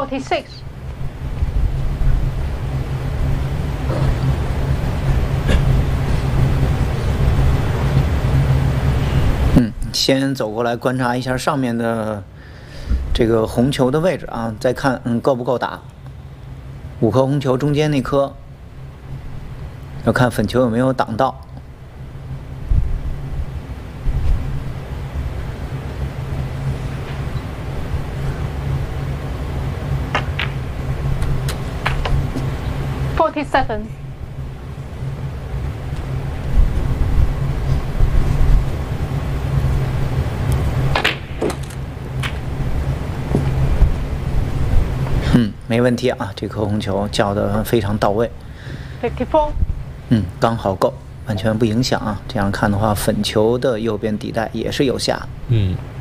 46. 先走过来观察一下上面的这个红球的位置啊，再看够不够打。5颗红球中间那颗，要看粉球有没有挡到。 47. 没问题啊，这颗红球叫得非常到位。 54. 刚好够，完全不影响啊。这样看的话，粉球的右边底袋也是有下。